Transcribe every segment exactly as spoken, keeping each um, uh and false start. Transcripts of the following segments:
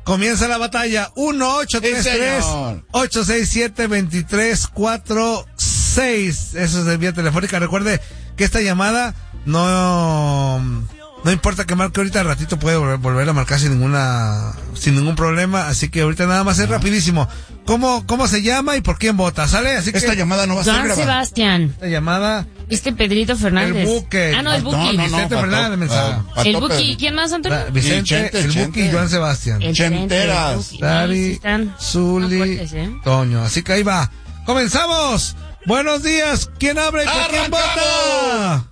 Comienza la batalla. uno ocho tres tres, ocho seis siete, dos tres cuatro seis. Eso es de vía telefónica. Recuerde que esta llamada no, no importa que marque ahorita, al ratito puede volver, volver a marcar sin ninguna, sin ningún problema. Así que ahorita nada más es rapidísimo. ¿Cómo, cómo se llama y por quién vota? ¿Sale? Así que esta llamada no va a ser grabada. Juan Sebastián. Esta llamada. Este Pedrito Fernández. El Buque. Ah, no, el Buki. No, no, no, Vicente Fernández, mensaje. uh, El Buki. ¿Quién más, Antonio? Vicente, Chente, el Chente. Buki y Joan Sebastián. El Chenteras. Chente, el Buki. Dari, Ahí están. Zuli, Más fuertes, ¿eh? Toño. Así que ahí va. ¡Comenzamos! Buenos días. ¿Quién abre y por quién vota?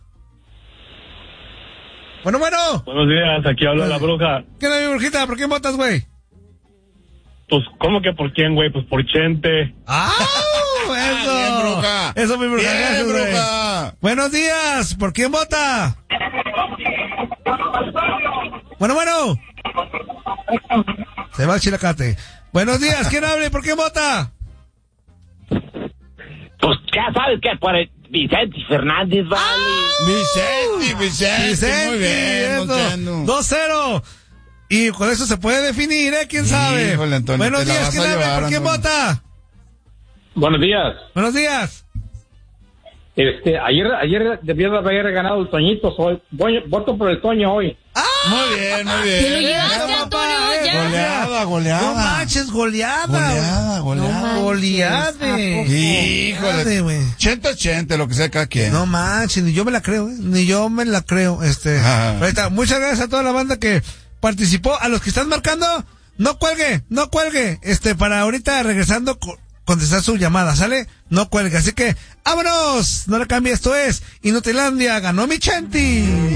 Bueno, bueno. Buenos días, aquí habla la bruja. ¿Qué onda, mi brujita? ¿Por quién votas, güey? Pues, ¿cómo que por quién, güey? Pues por Chente. ¡Ah! ¡Eso! Bien, bruja. Eso, mi bruja. Bien, Gracias, güey. bruja. Buenos días. ¿Por quién vota? Bueno, bueno. Se va el chilacate. Buenos días. ¿Quién habla y por quién vota? Pues ya sabes que por el Vicente Fernández, vale. Vicente, Vicente, Vicente, muy bien, eso. Montano. dos cero. Y con eso se puede definir, ¿eh? ¿Quién sabe? Híjole, Antonio, Buenos te la días. vas ¿Quién a habla y llevar, por quién Antonio. vota? Buenos días. Buenos días. Este, ayer, ayer debió de haber ganado el Toñito, soy, voy, voto por el Toño hoy. Muy bien, muy bien. Te lo llevaste, Eso, Antonio, papá, eh, ya. Goleada, goleada. No manches, goleada. Goleada, güey. goleada. No manches, Goleade. ¿a poco? Híjole. Goleade, güey. Chente, chente, lo que sea cada quien. No manches, ni yo me la creo, ¿eh? Ni yo me la creo. Este, Ah. ahí está. Muchas gracias a toda la banda que participó. A los que están marcando, no cuelgue, no cuelgue. Este, para ahorita regresando, co- contestar su llamada, ¿sale? No cuelgue. Así que, ¡vámonos! No le cambie, esto es Inutilandia, ganó mi Chenti.